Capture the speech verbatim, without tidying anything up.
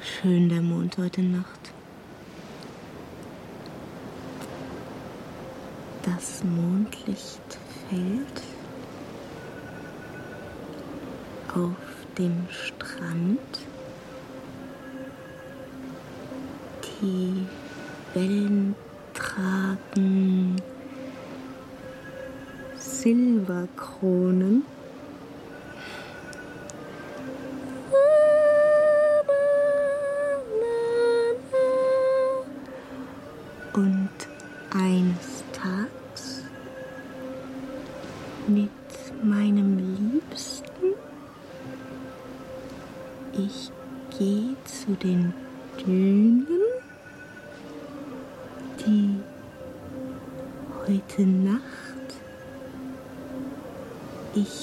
schön der Mond heute Nacht. Das Mondlicht fällt auf dem Strand. Die Wellen tragen Silberkronen. Und eines Tages mit meinem Liebsten, ich gehe zu den Dünen, die heute Nacht ich